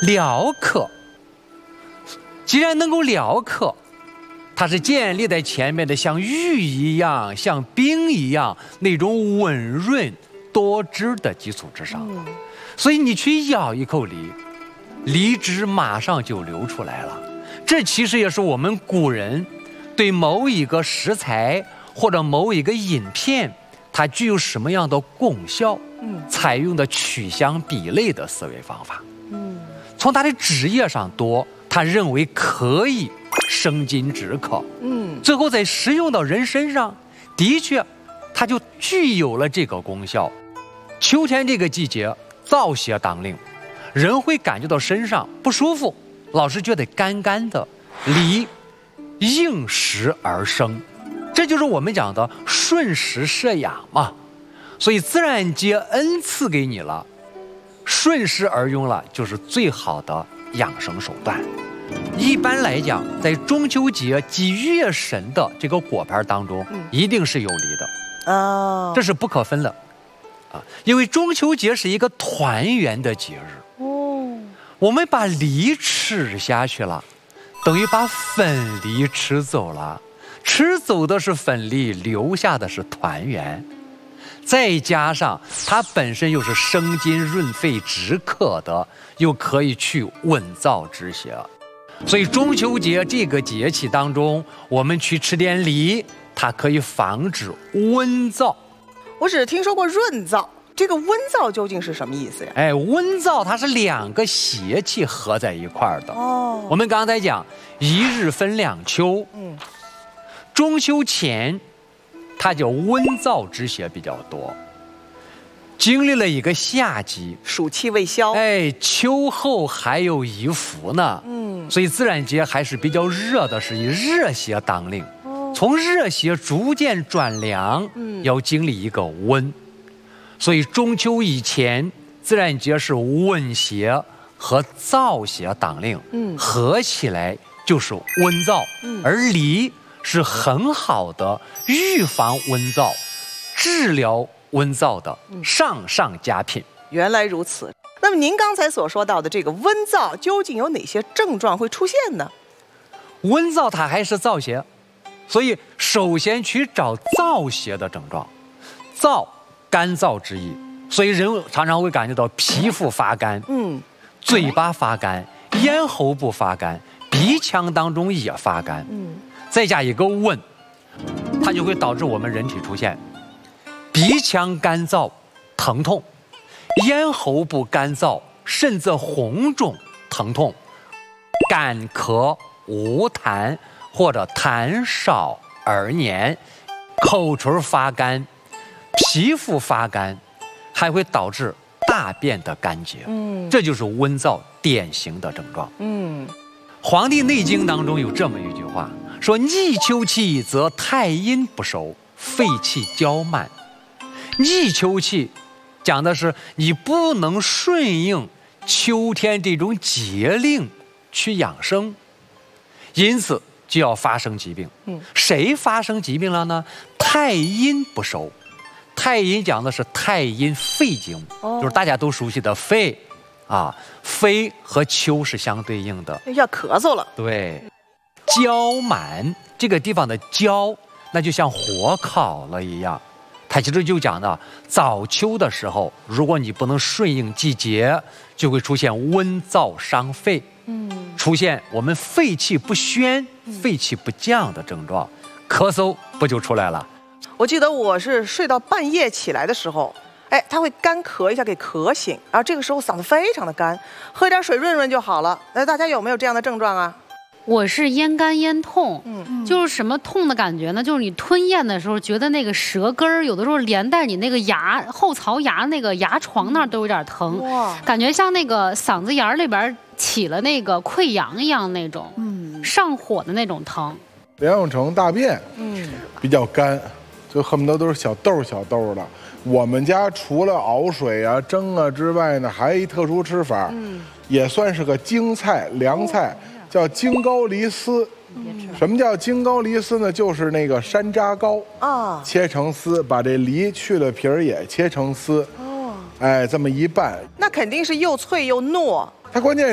疗咳。既然能够疗咳，它是建立在前面的像玉一样、像冰一样那种温润多汁的基础之上。所以你去咬一口梨，梨汁马上就流出来了。这其实也是我们古人对某一个食材或者某一个饮片，它具有什么样的功效，采用的取香比类的思维方法。从它的枝叶上多，他认为可以生津止渴。最后在食用到人身上，的确，它就具有了这个功效。秋天这个季节，燥邪当令，人会感觉到身上不舒服，老是觉得干干的。梨应时而生，这就是我们讲的顺时摄养嘛。所以自然界恩赐给你了，顺势而用了，就是最好的养生手段。一般来讲，在中秋节祭月神的这个果盘当中，一定是有梨的，这是不可分的啊。因为中秋节是一个团圆的节日，我们把梨吃下去了，等于把粉梨吃走了，吃走的是粉梨，留下的是团圆。再加上它本身又是生津润肺止渴的，又可以去温燥止邪。所以中秋节这个节气当中，我们去吃点梨，它可以防止温燥。 我只听说过润燥，这个温燥究竟是什么意思呀？ 温燥它是两个邪气合在一块儿的。我们刚才讲一日分两秋，中秋前它叫温燥之邪比较多，经历了一个夏季， 暑气未消， 秋后还有一伏呢，所以自然界还是比较热的，是以热邪当令，从热邪逐渐转凉，要经历一个温，所以中秋以前，自然界是温邪和燥邪当令，合起来就是温燥，而梨是很好的预防温燥、治疗温燥的上佳品。 原来如此。那么您刚才所说到的这个温燥，究竟有哪些症状会出现呢？ 温燥它还是燥邪，所以首先去找燥邪的症状。燥，干燥之意，所以人常常会感觉到皮肤发干，嘴巴发干，咽喉部发干，鼻腔当中也发干，再加一个温，它就会导致我们人体出现鼻腔干燥、疼痛，咽喉部干燥，甚至红肿疼痛，干咳无痰或者痰少而黏，口唇发干，皮肤发干，还会导致大便的干结。这就是温燥典型的症状。黄帝内经当中有这么一句话，说逆秋气则太阴不收，肺气交慢。逆秋气讲的是你不能顺应秋天这种节令去养生，因此就要发生疾病。谁发生疾病了呢？太阴不收。太阴讲的是太阴肺经，就是大家都熟悉的肺啊，肺和秋是相对应的。 要咳嗽了。 对，焦满这个地方的焦，那就像火烤了一样。它其实就讲的早秋的时候，如果你不能顺应季节，就会出现温燥伤肺，出现我们肺气不宣、肺气不降的症状，咳嗽不就出来了？ 我记得我是睡到半夜起来的时候，它会干咳一下，给咳醒，然后这个时候嗓子非常的干，喝一点水润润就好了。大家有没有这样的症状啊？ 我是咽干咽痛，就是什么痛的感觉呢？就是你吞咽的时候，觉得那个舌根儿有的时候连带你那个牙后槽牙那个牙床那儿都有点疼，感觉像那个嗓子眼里边起了那个溃疡一样那种，上火的那种疼。 梁永成大便，比较干，就恨不得都是小豆的。我们家除了熬水啊、蒸啊之外呢，还有一特殊吃法，也算是个京菜、凉菜。叫京高梨丝。什么叫京高梨丝呢？就是那个山楂糕啊，切成丝，把这梨去了皮儿也切成丝，这么一拌， 那肯定是又脆又糯。 它关键